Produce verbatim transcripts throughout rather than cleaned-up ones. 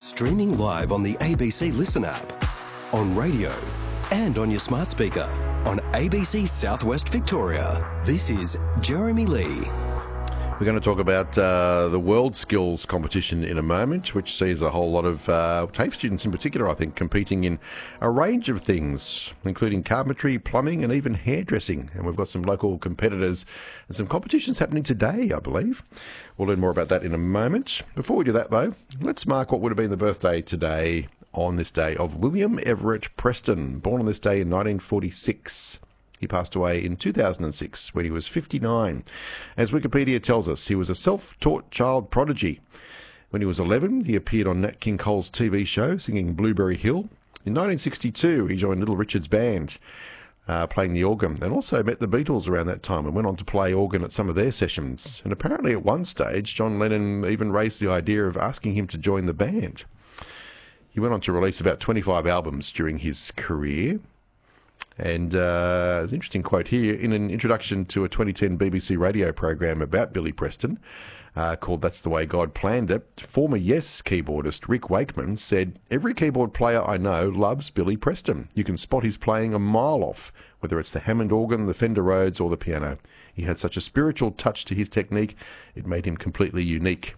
Streaming live on the A B C Listen app, on radio, and on your smart speaker on A B C Southwest Victoria. This is Jeremy Lee. We're going to talk about uh, the World Skills competition in a moment, which sees a whole lot of uh, TAFE students in particular, I think, competing in a range of things, including carpentry, plumbing and even hairdressing. And we've got some local competitors and some competitions happening today, I believe. We'll learn more about that in a moment. Before we do that, though, let's mark what would have been the birthday today on this day of William Everett Preston, born on this day in nineteen forty-six. He passed away in two thousand six when he was fifty-nine. As Wikipedia tells us, he was a self-taught child prodigy. When he was eleven, he appeared on Nat King Cole's T V show singing Blueberry Hill. In nineteen sixty-two, he joined Little Richard's band, uh, playing the organ, and also met the Beatles around that time and went on to play organ at some of their sessions. And apparently at one stage, John Lennon even raised the idea of asking him to join the band. He went on to release about twenty-five albums during his career. And uh, there's an interesting quote here in an introduction to a twenty ten B B C radio program about Billy Preston uh, called That's the Way God Planned It. Former Yes keyboardist Rick Wakeman said, "Every keyboard player I know loves Billy Preston. You can spot his playing a mile off, whether it's the Hammond organ, the Fender Rhodes or the piano. He had such a spiritual touch to his technique, it made him completely unique."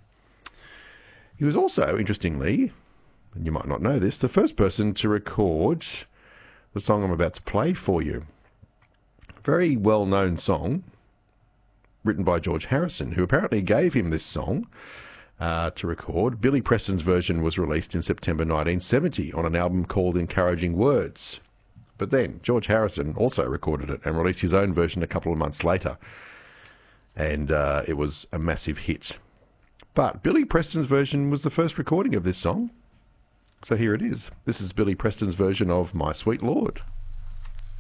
He was also, interestingly, and you might not know this, the first person to record the song I'm about to play for you. Very well-known song, written by George Harrison, who apparently gave him this song uh, to record. Billy Preston's version was released in September nineteen seventy on an album called Encouraging Words. But then George Harrison also recorded it and released his own version a couple of months later. And uh, it was a massive hit. But Billy Preston's version was the first recording of this song. So here it is. This is Billy Preston's version of My Sweet Lord.